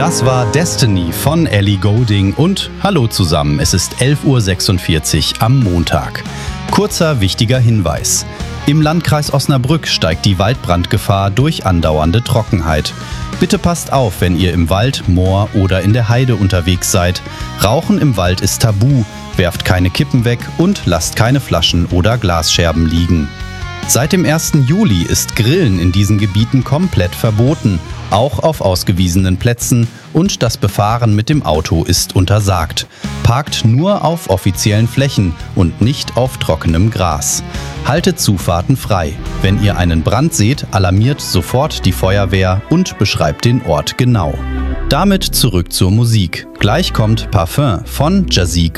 Das war Destiny von Ellie Goulding und hallo zusammen, es ist 11:46 Uhr am Montag. Kurzer, wichtiger Hinweis. Im Landkreis Osnabrück steigt die Waldbrandgefahr durch andauernde Trockenheit. Bitte passt auf, wenn ihr im Wald, Moor oder in der Heide unterwegs seid. Rauchen im Wald ist tabu, werft keine Kippen weg und lasst keine Flaschen oder Glasscherben liegen. Seit dem 1. Juli ist Grillen in diesen Gebieten komplett verboten, auch auf ausgewiesenen Plätzen, und das Befahren mit dem Auto ist untersagt. Parkt nur auf offiziellen Flächen und nicht auf trockenem Gras. Haltet Zufahrten frei. Wenn ihr einen Brand seht, alarmiert sofort die Feuerwehr und beschreibt den Ort genau. Damit zurück zur Musik. Gleich kommt Parfum von Jazik